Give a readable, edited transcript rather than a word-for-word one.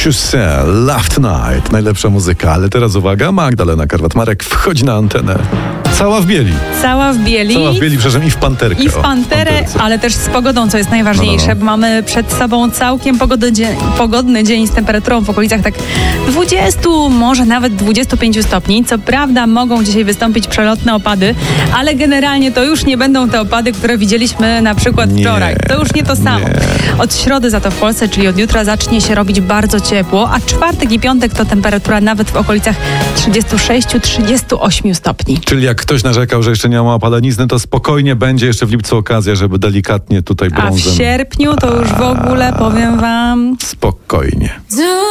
Chussin, Love Tonight. Najlepsza muzyka, ale teraz uwaga, Magdalena Karwat-Marek wchodzi na antenę. Cała w bieli. Cała w bieli, przepraszam, i w panterkę. i w panterę, ale też z pogodą, co jest najważniejsze, bo mamy przed sobą całkiem pogodny dzień z temperaturą w okolicach tak 20, może nawet 25 stopni. Co prawda mogą dzisiaj wystąpić przelotne opady, ale generalnie to już nie będą te opady, które widzieliśmy na przykład wczoraj. To już nie to samo. Od środy za to w Polsce, czyli od jutra zacznie się robić bardzo ciepło, a czwartek i piątek to temperatura nawet w okolicach 36-38 stopni. Czyli jak ktoś narzekał, że jeszcze nie ma opadanizny, to spokojnie będzie jeszcze w lipcu okazja, żeby delikatnie tutaj brązem. A w sierpniu to już w ogóle powiem wam... Spokojnie.